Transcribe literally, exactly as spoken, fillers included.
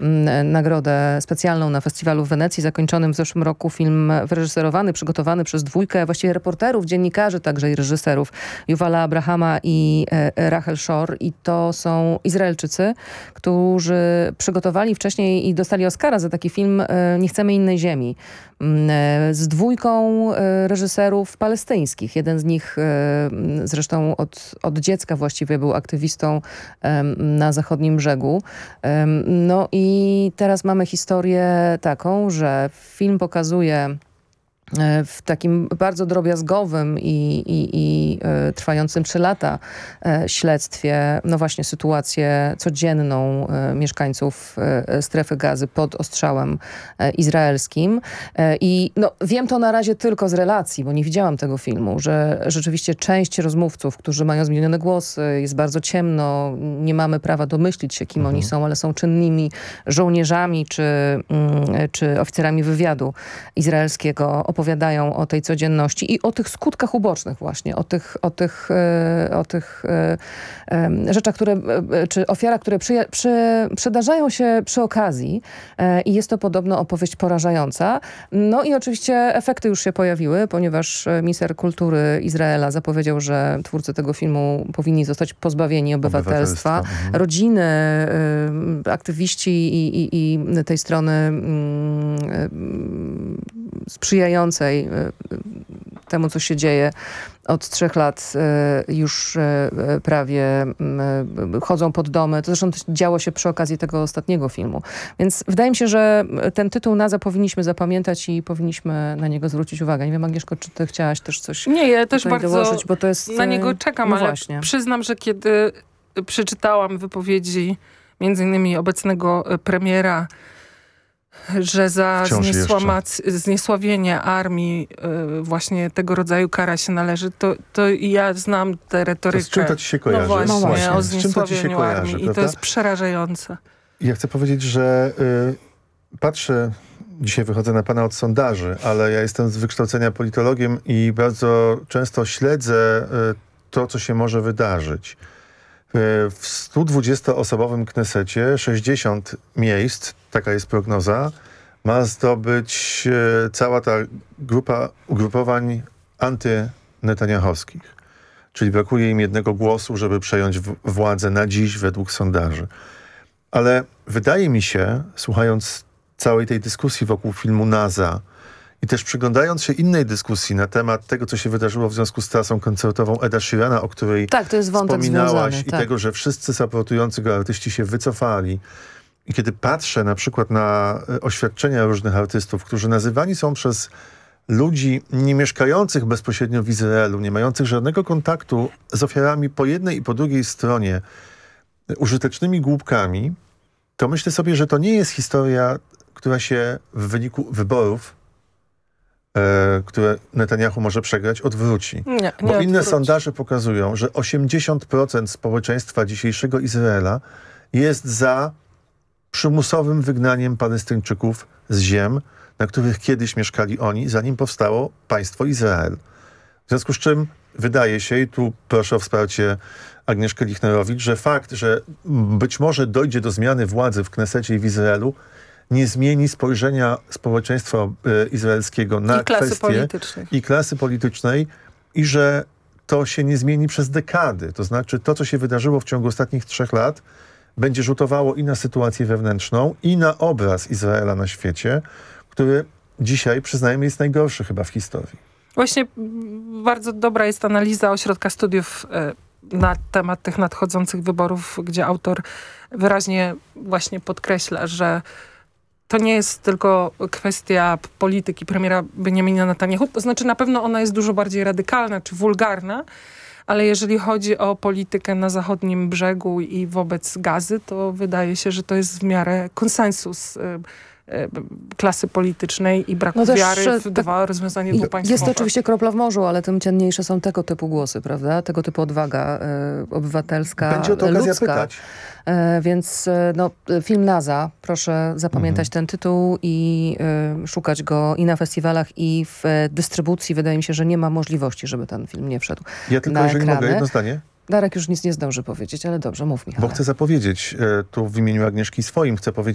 m, nagrodę specjalną na festiwalu w Wenecji, zakończonym w zeszłym roku. Film wyreżyserowany, przygotowany przez dwójkę właściwie reporterów, dziennikarzy, także i reżyserów, Yuvala Abrahama i e, Rachel Shor. I to są Izraelczycy, którzy przygotowali wcześniej i dostali Oscara za taki film e, Nie chcemy innej ziemi. Z dwójką reżyserów palestyńskich. Jeden z nich zresztą od, od dziecka właściwie był aktywistą na zachodnim brzegu. No i teraz mamy historię taką, że film pokazuje w takim bardzo drobiazgowym i, i, i e, trwającym trzy lata e, śledztwie, no właśnie sytuację codzienną e, mieszkańców e, strefy Gazy pod ostrzałem e, izraelskim. E, I no, wiem to na razie tylko z relacji, bo nie widziałam tego filmu, że rzeczywiście część rozmówców, którzy mają zmienione głosy, jest bardzo ciemno, nie mamy prawa domyślić się, kim mhm. oni są, ale są czynnymi żołnierzami czy, mm, czy oficerami wywiadu izraelskiego, opowiadają o tej codzienności i o tych skutkach ubocznych właśnie, o tych, o tych, o tych rzeczach, które, czy ofiarach, które przy, przy, przydarzają się przy okazji i jest to podobno opowieść porażająca. No i oczywiście efekty już się pojawiły, ponieważ minister kultury Izraela zapowiedział, że twórcy tego filmu powinni zostać pozbawieni obywatelstwa. obywatelstwa. Mhm. Rodziny, aktywiści i, i, i tej strony sprzyjającej temu, co się dzieje od trzech lat już prawie chodzą pod domy. To zresztą działo się przy okazji tego ostatniego filmu. Więc wydaje mi się, że ten tytuł Naza powinniśmy zapamiętać i powinniśmy na niego zwrócić uwagę. Nie wiem, Agnieszko, czy ty chciałaś też coś Nie, ja też bardzo dołożyć, bo to jest, na niego czekam, no ale właśnie. Przyznam, że kiedy przeczytałam wypowiedzi między innymi obecnego premiera, że za zniesławienie armii y, właśnie tego rodzaju kara się należy, to, to ja znam tę retorykę. To z czym to ci się kojarzy? No właśnie, no właśnie. o kojarzy, zniesławieniu armii. prawda? I to jest przerażające. Ja chcę powiedzieć, że y, patrzę, dzisiaj wychodzę na pana od sondaży, ale ja jestem z wykształcenia politologiem i bardzo często śledzę y, to, co się może wydarzyć. W stu dwudziestoosobowym Knesecie sześćdziesiąt miejsc, taka jest prognoza, ma zdobyć e, cała ta grupa ugrupowań antynetaniahowskich. Czyli brakuje im jednego głosu, żeby przejąć w, władzę na dziś według sondaży. Ale wydaje mi się, słuchając całej tej dyskusji wokół filmu Naza i też przyglądając się innej dyskusji na temat tego, co się wydarzyło w związku z trasą koncertową Eda Sheerana, o której tak, to jest wątek wspominałaś związany, i tak. tego, że wszyscy saportujący go artyści się wycofali. I kiedy patrzę na przykład na oświadczenia różnych artystów, którzy nazywani są przez ludzi nie mieszkających bezpośrednio w Izraelu, nie mających żadnego kontaktu z ofiarami po jednej i po drugiej stronie użytecznymi głupkami, to myślę sobie, że to nie jest historia, która się w wyniku wyborów, e, które Netanyahu może przegrać, odwróci. Nie, nie Bo inne odwróci. sondaże pokazują, że osiemdziesiąt procent społeczeństwa dzisiejszego Izraela jest za przymusowym wygnaniem Palestyńczyków z ziem, na których kiedyś mieszkali oni, zanim powstało państwo Izrael. W związku z czym wydaje się, i tu proszę o wsparcie Agnieszkę Lichnerowicz, że fakt, że być może dojdzie do zmiany władzy w Knesecie i w Izraelu, nie zmieni spojrzenia społeczeństwa e, izraelskiego na I klasy kwestie politycznej. i klasy politycznej i że to się nie zmieni przez dekady. To znaczy to, co się wydarzyło w ciągu ostatnich trzech lat, będzie rzutowało i na sytuację wewnętrzną, i na obraz Izraela na świecie, który dzisiaj, przyznajmy, jest najgorszy chyba w historii. Właśnie bardzo dobra jest analiza Ośrodka Studiów na temat tych nadchodzących wyborów, gdzie autor wyraźnie właśnie podkreśla, że to nie jest tylko kwestia polityki premiera Benjamina Netanyahu, to znaczy na pewno ona jest dużo bardziej radykalna czy wulgarna, ale jeżeli chodzi o politykę na zachodnim brzegu i wobec Gazy, to wydaje się, że to jest w miarę konsensus klasy politycznej i braku no też, wiary w tak, dwa rozwiązanie dwupaństwowe. Jest to oczywiście kropla w morzu, ale tym cienniejsze są tego typu głosy, prawda? Tego typu odwaga y, obywatelska, Będzie o to okazja ludzka. pytać. Y, więc y, no, film Naza, proszę zapamiętać mhm. ten tytuł i y, szukać go i na festiwalach, i w y, dystrybucji. Wydaje mi się, że nie ma możliwości, żeby ten film nie wszedł Ja tylko, na jeżeli ekrany. mogę, jedno zdanie. Darek już nic nie zdąży powiedzieć, ale dobrze, mów, Michale. Bo chcę zapowiedzieć, e, tu w imieniu Agnieszki swoim chcę powiedzieć,